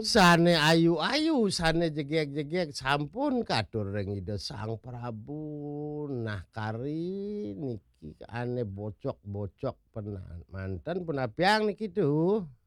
Sane ayu-ayu, sane jegek-jegek, sampun katur rengida Sang Prabu. Nah kari niki ane bocok-bocok manten pun abyang niki tuh.